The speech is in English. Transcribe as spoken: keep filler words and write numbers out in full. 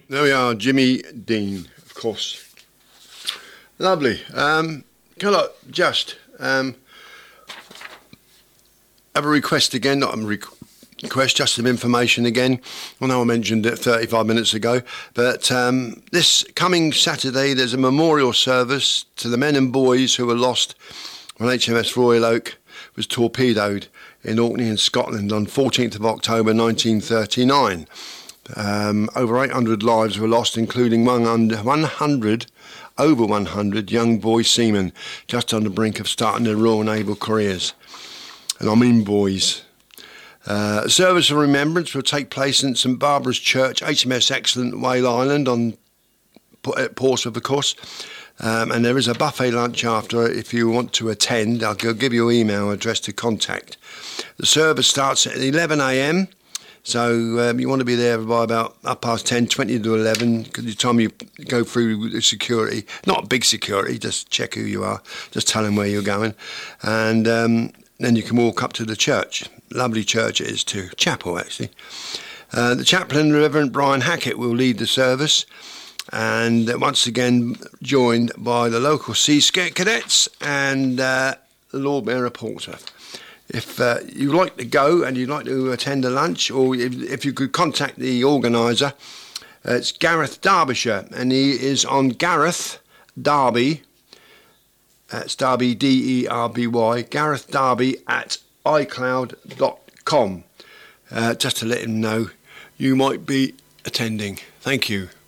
There we are, Jimmy Dean, of course. Lovely. Um, can I just um, have a request again? Not a request, just some information again. I know I mentioned it thirty-five minutes ago, but um, this coming Saturday there's a memorial service to the men and boys who were lost when H M S Royal Oak was torpedoed in Orkney in Scotland on fourteenth of October nineteen thirty-nine. Um, over eight hundred lives were lost, including one hundred, over one hundred young boy seamen just on the brink of starting their Royal Naval careers. And I mean boys. Uh, a service of remembrance will take place in St Barbara's Church, H M S Excellent, Whale Island, on at Portsmouth, of course. Um, and there is a buffet lunch after if you want to attend. I'll give you an email address to contact. The service starts at eleven a m, so um, you want to be there by about up past ten, twenty to eleven, because the time you go through the security, not big security, just check who you are, just tell them where you're going, and um, then you can walk up to the church. Lovely church it is too, chapel actually. Uh, the chaplain, Reverend Brian Hackett, will lead the service, and once again joined by the local Sea Scout cadets and uh, the Lord Mayor of Portsmouth. If uh, you'd like to go and you'd like to attend a lunch, or if, if you could contact the organiser, uh, it's Gareth Derbyshire, and he is on Gareth Derby, that's Derby, D E R B Y, Gareth Derby at iCloud dot com, uh, just to let him know you might be attending. Thank you.